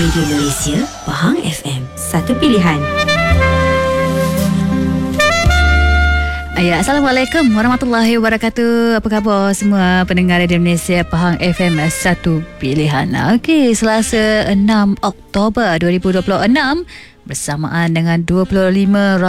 Radio Malaysia, Pahang FM, satu pilihan. Assalamualaikum warahmatullahi wabarakatuh. Apa khabar semua pendengar Radio Malaysia Pahang FM satu pilihan. Okey, Selasa 6 Oktober 2026 bersamaan dengan 25